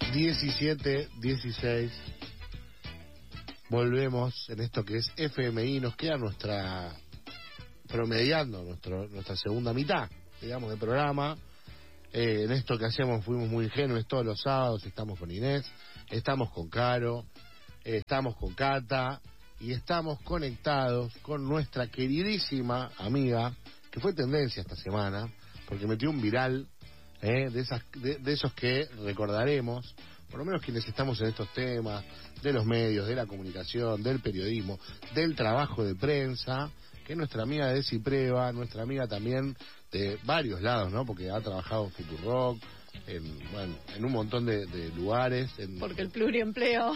17:16. Volvemos en esto que es FMI. Nos queda promediando nuestra segunda mitad, digamos, de programa. En esto que hacemos fuimos muy ingenuos todos los sábados. Estamos con Inés, estamos con Caro, estamos con Cata y estamos conectados con nuestra queridísima amiga que fue tendencia esta semana porque metió un viral de esos que recordaremos, por lo menos quienes estamos en estos temas de los medios, de la comunicación, del periodismo, del trabajo de prensa, que es nuestra amiga de Cipreva, nuestra amiga también de varios lados, ¿no? Porque ha trabajado en Futurock, en un montón de lugares. Porque el pluriempleo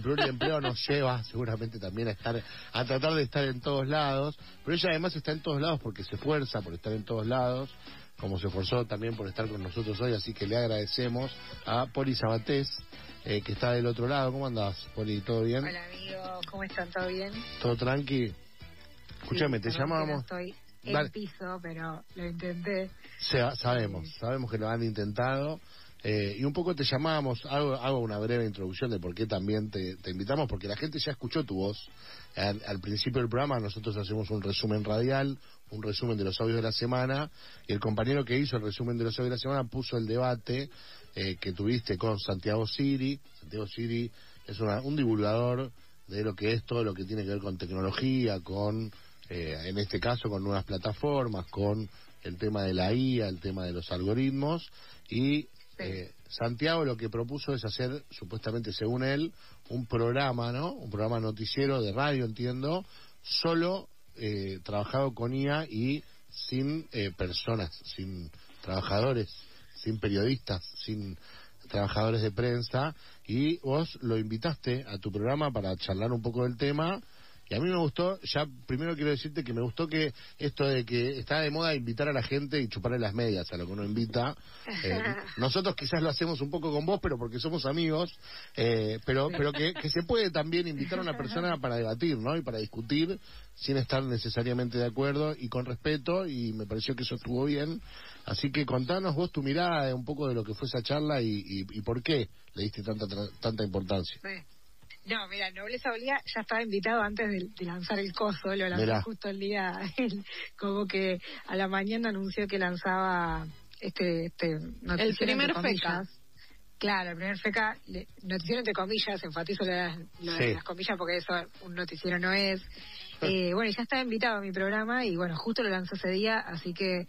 nos lleva seguramente también a tratar de estar en todos lados, pero ella además está en todos lados porque se esfuerza por estar en todos lados, como se esforzó también por estar con nosotros hoy, así que le agradecemos a Poli Sabatés, que está del otro lado. ¿Cómo andás, Poli? ¿Todo bien? Hola, amigos, ¿cómo están? ¿Todo bien? ¿Todo tranqui? Escúchame, sí, te llamamos. Estoy en piso, pero lo intenté. Sabemos que lo han intentado. Y un poco te llamamos, hago una breve introducción de por qué también te invitamos, porque la gente ya escuchó tu voz. Al principio del programa nosotros hacemos un resumen radial, un resumen de los audios de la semana, y el compañero que hizo el resumen de los audios de la semana puso el debate que tuviste con Santiago Siri. Santiago Siri es un divulgador de lo que es todo lo que tiene que ver con tecnología, con en este caso con nuevas plataformas, con el tema de la IA, el tema de los algoritmos, y Santiago lo que propuso es hacer, supuestamente según él, un programa, ¿no? Un programa noticiero de radio, entiendo, solo trabajado con IA y sin personas, sin trabajadores, sin periodistas, sin trabajadores de prensa, y vos lo invitaste a tu programa para charlar un poco del tema. Y a mí me gustó, ya primero quiero decirte que me gustó que esto de que está de moda invitar a la gente y chuparle las medias a lo que uno invita. Nosotros quizás lo hacemos un poco con vos, pero porque somos amigos, pero que se puede también invitar a una persona para debatir, ¿no? Y para discutir sin estar necesariamente de acuerdo y con respeto, y me pareció que eso estuvo bien. Así que contanos vos tu mirada de un poco de lo que fue esa charla y por qué le diste tanta importancia. Sí. No, mira, Nobleza Obliga ya estaba invitado antes de lanzar el coso, lo lanzó justo el día, como que a la mañana anunció que lanzaba el primer FECA. Claro, el primer FECA, noticiero entre comillas, enfatizo lo de las comillas porque eso un noticiero no es. Bueno, ya estaba invitado a mi programa y bueno, justo lo lanzó ese día, así que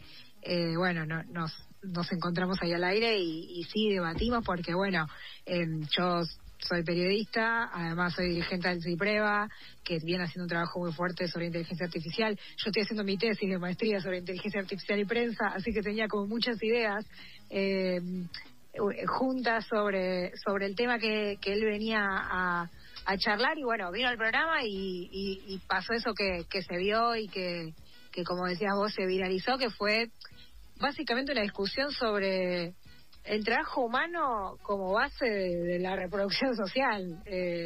nos encontramos ahí al aire y sí debatimos porque bueno, yo soy periodista, además soy dirigente del Cipreva, que viene haciendo un trabajo muy fuerte sobre inteligencia artificial. Yo estoy haciendo mi tesis de maestría sobre inteligencia artificial y prensa, así que tenía como muchas ideas juntas sobre el tema que él venía a charlar, y bueno, vino al programa y pasó eso que se vio y que como decías vos se viralizó, que fue básicamente una discusión sobre el trabajo humano como base de la reproducción social.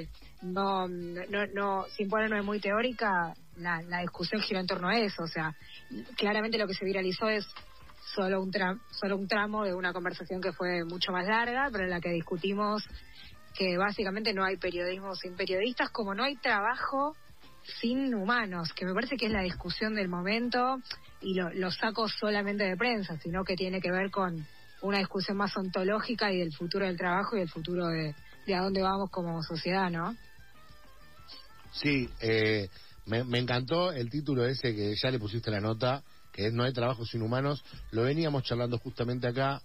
Sin ponerme muy teórica, la discusión giró en torno a eso. O sea, claramente lo que se viralizó es solo un tramo de una conversación que fue mucho más larga, pero en la que discutimos que básicamente no hay periodismo sin periodistas, como no hay trabajo sin humanos, que me parece que es la discusión del momento, y lo saco solamente de prensa, sino que tiene que ver con una discusión más ontológica y del futuro del trabajo y del futuro de a dónde vamos como sociedad, ¿no? Sí, me encantó el título ese que ya le pusiste la nota, que es No hay trabajo sin humanos. Lo veníamos charlando justamente acá,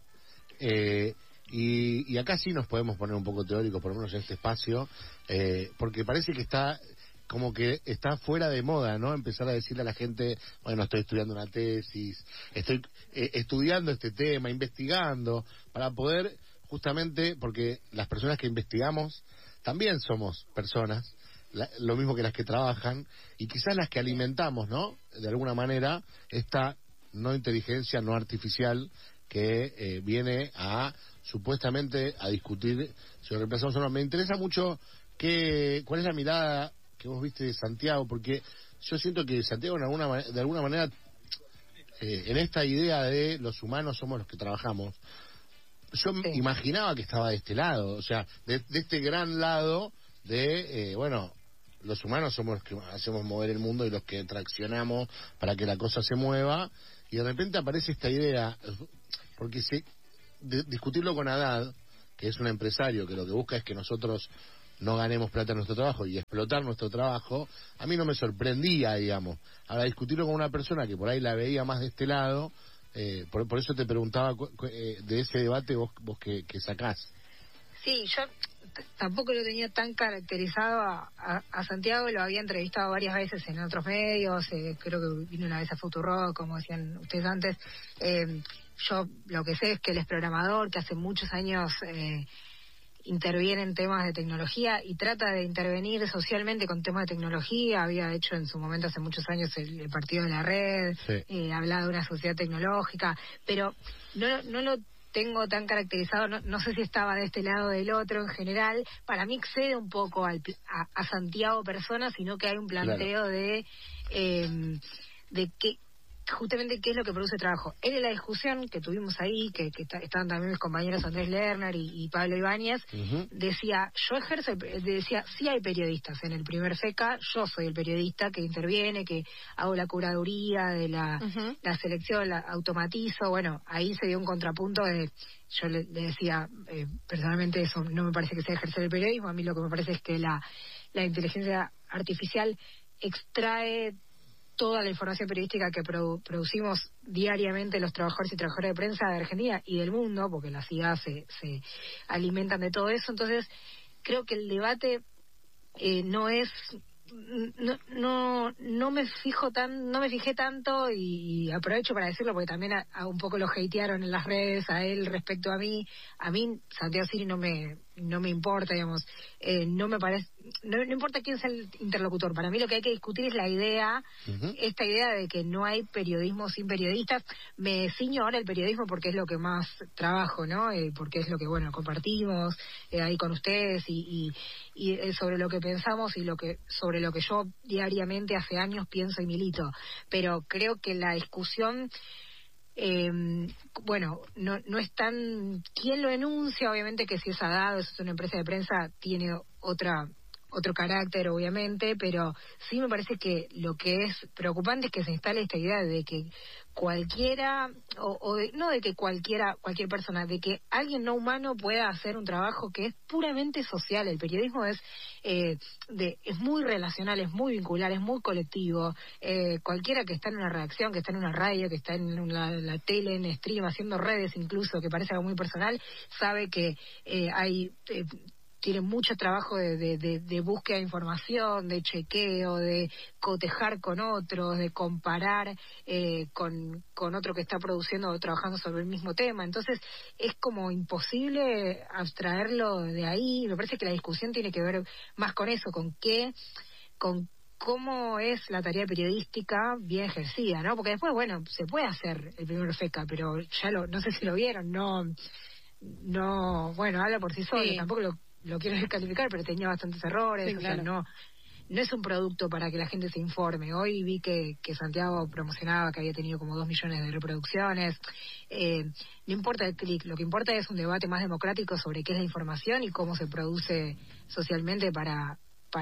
y acá sí nos podemos poner un poco teóricos, por lo menos en este espacio, porque parece que está como que está fuera de moda, ¿no? Empezar a decirle a la gente, bueno, estoy estudiando una tesis, estoy estudiando este tema, investigando, para poder, justamente, porque las personas que investigamos también somos personas, lo mismo que las que trabajan, y quizás las que alimentamos, ¿no? De alguna manera, esta no inteligencia, no artificial, que viene a, supuestamente, a discutir si lo reemplazamos o no. Me interesa mucho cuál es la mirada que vos viste de Santiago, porque yo siento que Santiago de alguna manera en esta idea de los humanos somos los que trabajamos, yo imaginaba que estaba de este lado, o sea, de este gran lado de, los humanos somos los que hacemos mover el mundo y los que traccionamos para que la cosa se mueva, y de repente aparece esta idea, porque discutirlo con Haddad, que es un empresario que lo que busca es que nosotros no ganemos plata en nuestro trabajo y explotar nuestro trabajo, a mí no me sorprendía, digamos. Ahora, discutirlo con una persona que por ahí la veía más de este lado, por eso te preguntaba de ese debate vos que sacás. Sí, yo tampoco lo tenía tan caracterizado a Santiago, lo había entrevistado varias veces en otros medios, creo que vino una vez a Futurock, como decían ustedes antes. Yo lo que sé es que él es programador, que hace muchos años interviene en temas de tecnología y trata de intervenir socialmente con temas de tecnología. Había hecho en su momento, hace muchos años, el Partido de la Red, hablaba de una sociedad tecnológica, pero no lo tengo tan caracterizado, no sé si estaba de este lado o del otro en general. Para mí excede un poco a Santiago persona, sino que hay un planteo de que justamente qué es lo que produce trabajo. Él en la discusión que tuvimos ahí, que estaban también mis compañeros Andrés Lerner y Pablo Ibáñez, decía, sí hay periodistas en el primer FECA, yo soy el periodista que interviene, que hago la curaduría de la selección, la automatizo. Bueno, ahí se dio un contrapunto yo le decía, personalmente eso no me parece que sea ejercer el periodismo, a mí lo que me parece es que la inteligencia artificial extrae toda la información periodística que producimos diariamente los trabajadores y trabajadoras de prensa de Argentina y del mundo, porque las IA se alimentan de todo eso. Entonces, creo que el debate no me fijé tanto, y aprovecho para decirlo porque también a un poco lo hatearon en las redes a él respecto a mí. A mí Santiago Siri no me importa, digamos, no me parece, no importa quién sea el interlocutor. Para mí lo que hay que discutir es la idea, esta idea de que no hay periodismo sin periodistas. Me ciño ahora el periodismo porque es lo que más trabajo, ¿no? Porque es lo que, compartimos ahí con ustedes y sobre lo que pensamos y sobre lo que yo diariamente hace años pienso y milito. Pero creo que la discusión no es tan quién lo enuncia. Obviamente que si es Haddad, eso es una empresa de prensa, tiene otro carácter, obviamente, pero sí me parece que lo que es preocupante es que se instale esta idea de que cualquiera, no de que cualquier persona, de que alguien no humano pueda hacer un trabajo que es puramente social. El periodismo es muy relacional, es muy vincular, es muy colectivo. Cualquiera que está en una redacción, que está en una radio, que está en la tele, en stream, haciendo redes incluso, que parece algo muy personal, sabe que tiene mucho trabajo de búsqueda de información, de chequeo, de cotejar con otros, de comparar con otro que está produciendo o trabajando sobre el mismo tema. Entonces es como imposible abstraerlo de ahí. Me parece que la discusión tiene que ver más con eso, con cómo es la tarea periodística bien ejercida, ¿no? Porque después, se puede hacer el primer FECA, pero no sé si lo vieron, habla por sí solo, tampoco lo quiero descalificar, pero tenía bastantes errores. Sí, claro. O sea, no es un producto para que la gente se informe. Hoy vi que Santiago promocionaba que había tenido como 2 millones de reproducciones. No importa el clic, lo que importa es un debate más democrático sobre qué es la información y cómo se produce socialmente para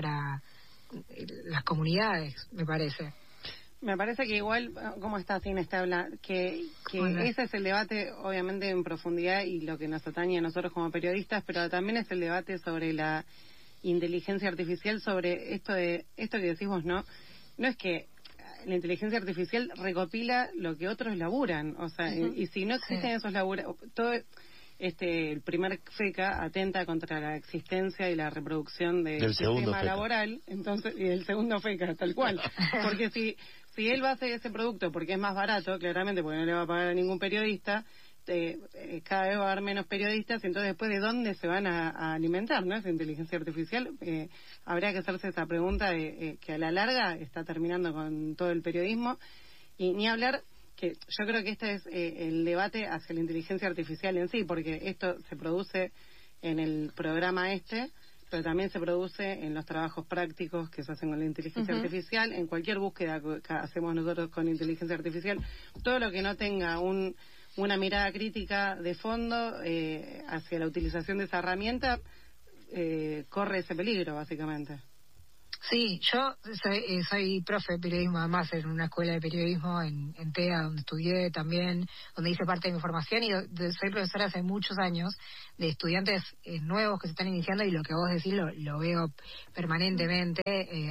las comunidades, me parece. Me parece que igual, ¿cómo está Inés? Te habla, que ese es el debate, obviamente, en profundidad y lo que nos atañe a nosotros como periodistas, pero también es el debate sobre la inteligencia artificial, sobre esto que decís vos, ¿no? No es que la inteligencia artificial recopila lo que otros laburan, o sea, y si no existen esos todo el primer FECA atenta contra la existencia y la reproducción del sistema laboral, entonces, y el segundo FECA, tal cual, porque si él va a hacer ese producto porque es más barato, claramente porque no le va a pagar a ningún periodista, cada vez va a haber menos periodistas, y entonces después de dónde se van a alimentar, ¿no? Esa inteligencia artificial, habría que hacerse esa pregunta que a la larga está terminando con todo el periodismo, y ni hablar que yo creo que este es el debate hacia la inteligencia artificial en sí, porque esto se produce en el programa pero también se produce en los trabajos prácticos que se hacen con la inteligencia artificial, en cualquier búsqueda que hacemos nosotros con inteligencia artificial. Todo lo que no tenga un una mirada crítica de fondo hacia la utilización de esa herramienta, corre ese peligro, básicamente. Sí, yo soy profe de periodismo, además en una escuela de periodismo en TEA, donde estudié también, donde hice parte de mi formación, y soy profesora hace muchos años de estudiantes nuevos que se están iniciando, y lo que vos decís lo veo permanentemente.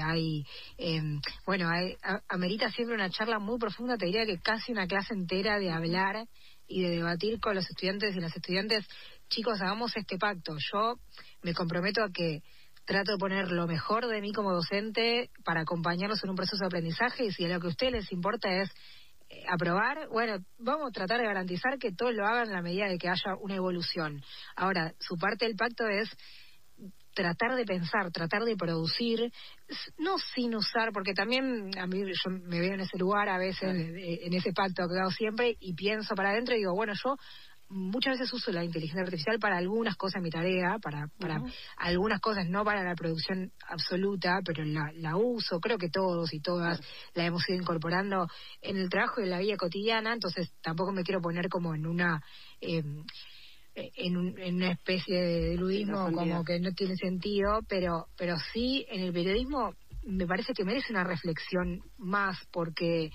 Amerita siempre una charla muy profunda, te diría que casi una clase entera de hablar y de debatir con los estudiantes y las estudiantes. Chicos, hagamos este pacto. Yo me comprometo a que trato de poner lo mejor de mí como docente para acompañarlos en un proceso de aprendizaje, y si a lo que a ustedes les importa es aprobar, bueno, vamos a tratar de garantizar que todos lo hagan en la medida de que haya una evolución. Ahora, su parte del pacto es tratar de pensar, tratar de producir, no sin usar, porque también a mí yo me veo en ese lugar a veces, en ese pacto que hago siempre, y pienso para adentro y digo, bueno, yo muchas veces uso la inteligencia artificial para algunas cosas en mi tarea, para algunas cosas, no para la producción absoluta, pero la uso, creo que todos y todas la hemos ido incorporando en el trabajo y en la vida cotidiana, entonces tampoco me quiero poner como en una en una especie de ludismo como que no tiene sentido, pero sí en el periodismo me parece que merece una reflexión más, porque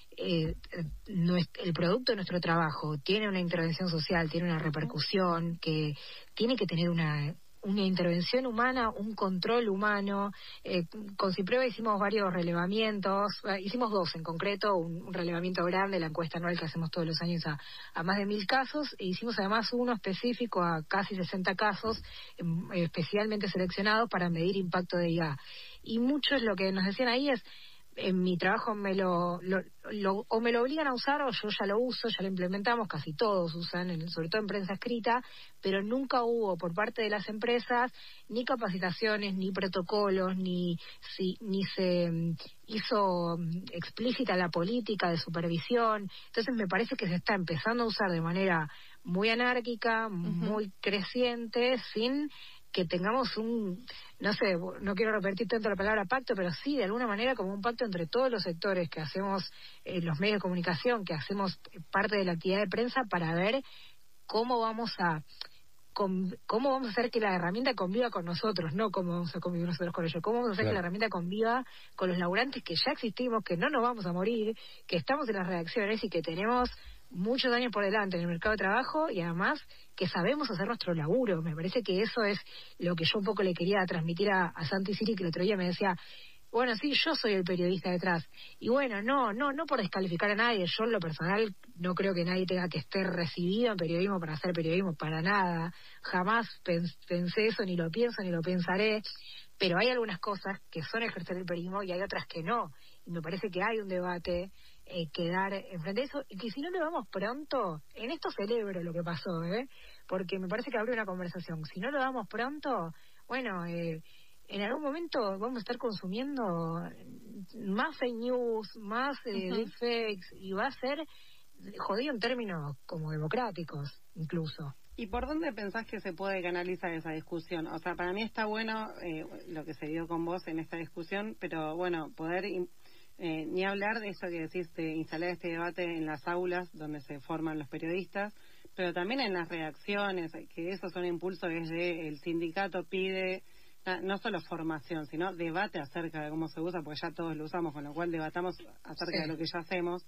el producto de nuestro trabajo tiene una intervención social, tiene una repercusión, que tiene que tener una intervención humana, un control humano. Con Ciprueba hicimos varios relevamientos, hicimos 2 en concreto, un relevamiento grande, la encuesta anual que hacemos todos los años a más de 1.000 casos, e hicimos además uno específico a casi 60 casos, especialmente seleccionados para medir impacto de IA. Y mucho es lo que nos decían ahí es, en mi trabajo o me lo obligan a usar, o yo ya lo uso, ya lo implementamos, casi todos usan, sobre todo en prensa escrita, pero nunca hubo por parte de las empresas ni capacitaciones, ni protocolos, ni se hizo explícita la política de supervisión. Entonces me parece que se está empezando a usar de manera muy anárquica, muy creciente, sin que tengamos no sé, no quiero repetir tanto la palabra pacto, pero sí, de alguna manera, como un pacto entre todos los sectores que hacemos, los medios de comunicación, que hacemos parte de la actividad de prensa, para ver cómo vamos a hacer que la herramienta conviva con nosotros, no cómo vamos a convivir nosotros con ellos, cómo vamos a hacer que la herramienta conviva con los laburantes que ya existimos, que no nos vamos a morir, que estamos en las redacciones y que tenemos muchos años por delante en el mercado de trabajo, y además que sabemos hacer nuestro laburo. Me parece que eso es lo que yo un poco le quería transmitir a Santi Siri, que el otro día me decía, bueno, sí, yo soy el periodista detrás. Y bueno, no por descalificar a nadie, yo en lo personal no creo que nadie tenga que estar recibido en periodismo para hacer periodismo, para nada. Jamás pensé eso, ni lo pienso, ni lo pensaré. Pero hay algunas cosas que son ejercer el periodismo y hay otras que no. Y me parece que hay un debate que dar enfrente de eso, y que si no lo damos pronto, en esto celebro lo que pasó, porque me parece que abre una conversación. Si no lo damos pronto, bueno, en algún momento vamos a estar consumiendo más fake news, más deepfakes, y va a ser jodido en términos como democráticos, incluso. ¿Y por dónde pensás que se puede canalizar esa discusión? O sea, para mí está bueno lo que se dio con vos en esta discusión, pero bueno, poder ni hablar de eso que decís, de instalar este debate en las aulas donde se forman los periodistas, pero también en las redacciones, que eso es un impulso desde el sindicato, pide no solo formación, sino debate acerca de cómo se usa, porque ya todos lo usamos, con lo cual debatamos acerca de lo que ya hacemos.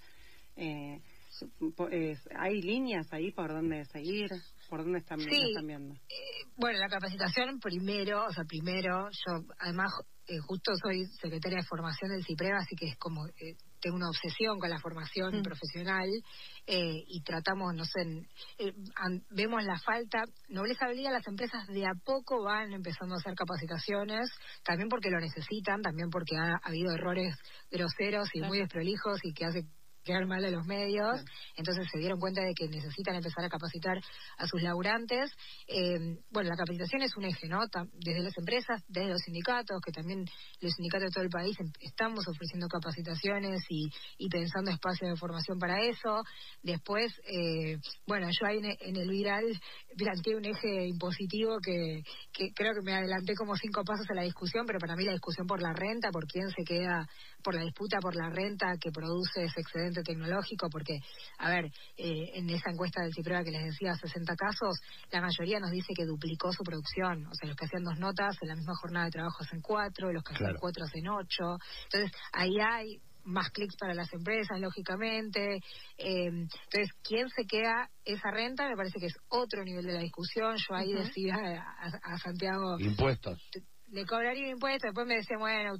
¿Hay líneas ahí por dónde seguir? ¿Por dónde están viendo? Bueno, la capacitación primero, yo además justo soy secretaria de formación del Ciprueba, así que es como tengo una obsesión con la formación profesional, y tratamos, no sé, vemos la falta. Nobleza Habilidad, las empresas de a poco van empezando a hacer capacitaciones, también porque lo necesitan, también porque ha habido errores groseros y muy desprolijos y que hace quedar mal a los medios, entonces se dieron cuenta de que necesitan empezar a capacitar a sus laburantes. Bueno, la capacitación es un eje, ¿no? Desde las empresas, desde los sindicatos, que también los sindicatos de todo el país estamos ofreciendo capacitaciones y pensando espacios de formación para eso. Después, bueno, yo ahí en el viral planteé un eje impositivo que creo que me adelanté como 5 pasos a la discusión, pero para mí la discusión por la renta, por quién se queda, por la disputa por la renta que produce ese excedente exclusivamente tecnológico, porque, a ver, en esa encuesta del Ciprea que les decía, 60 casos, la mayoría nos dice que duplicó su producción. O sea, los que hacían 2 notas en la misma jornada de trabajo hacen 4, los que hacían 4 hacen 8. Entonces, ahí hay más clics para las empresas, lógicamente. Entonces, ¿quién se queda esa renta? Me parece que es otro nivel de la discusión. Yo ahí decía a Santiago... Impuestos. Le cobraría un impuesto, después me decía, bueno,